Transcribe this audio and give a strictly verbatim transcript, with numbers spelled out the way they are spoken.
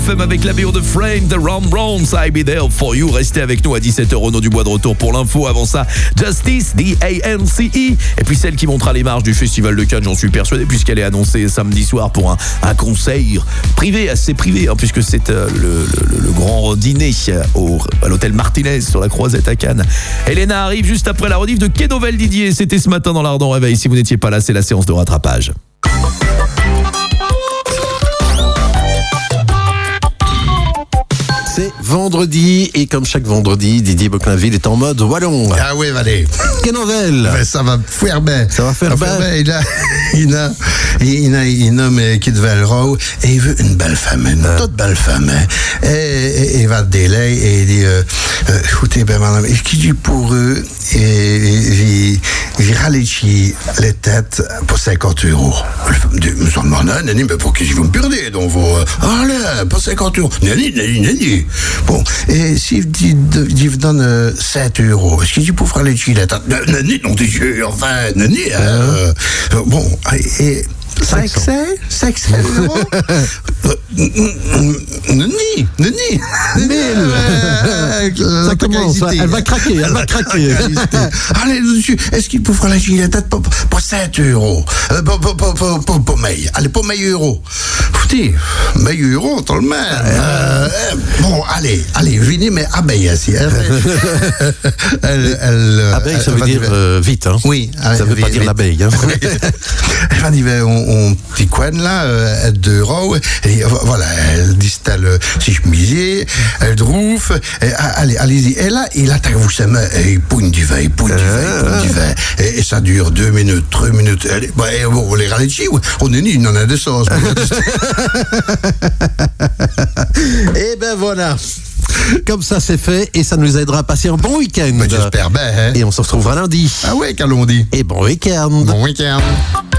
Avec la B O de Frame, The Round Rounds, I'll Be There For You. Restez avec nous à dix-sept heures. Renaud Dubois de retour pour l'info. Avant ça, Justice, D A N C E. Et puis celle qui montera les marges du Festival de Cannes, j'en suis persuadé, puisqu'elle est annoncée samedi soir pour un, un conseil privé, assez privé, hein, puisque c'est euh, le, le, le grand dîner au, à l'hôtel Martinez sur la Croisette à Cannes. Elena arrive juste après la rediff de Quai Didier. C'était ce matin dans l'Ardent Réveil. Si vous n'étiez pas là, c'est la séance de rattrapage. C'est vendredi et comme chaque vendredi, Didier Bocquenville est en mode wallon. Ah oui, allez. Quelle nouvelle? Ben, ça va faire bien. Ça va faire bien. Il a, il a, il a, il a un homme qui devait le rôle et il veut une belle femme, une ah. toute belle femme. Hein. Et, et, et il va te délai et il dit, euh, euh, écoutez, ben madame, et qui dit pour eux, et il ralléchit les têtes pour cinquante euros. La femme dit, me semble, non, Nani, mais pour qui vous me perdez, donc vous, allez, pour cinquante euros. Nani, Nani, Nani. Bon, et s'il dit, il vous donne euh, sept euros, est-ce qu'il dit pour faire les chilets? Nani, non, déjà, enfin, Nani, euh, euh, bon, et... cinq cents cinq cents euros Nani, Nani, mille Ça commence, elle va craquer, elle va craquer. Allez, monsieur, est-ce qu'il peut faire la giletette pour, pour sept euros euh, Pour, pour, pour, pour, pour, pour May, allez, pour May euros. Écoutez, May euros, tout le même. Euh, bon, allez, allez, venez, mais abeille, ici. Elle, elle, abeille, ça veut dire euh, vite, hein. Oui. Ça veut pas dire l'abeille, hein. Elle va dire, on, on petit coin là, euh, deux euros, et voilà, elle installe ses chemisiers, elle drouffe, et, allez, allez-y. Et là, il attaque vous sa main, et il pougne du vin, il pougne du vin, il pougne du vin, et, et ça dure deux minutes, trois minutes. Elle, bah, et, bon, les ralentis, on est ni, il en a de sens. Et ben voilà. Comme ça, c'est fait et ça nous aidera à passer un bon week-end. Ben, j'espère bien. Hein. Et on se retrouvera lundi. Ah ouais, qu'allons dit. Et bon week-end. Bon week-end.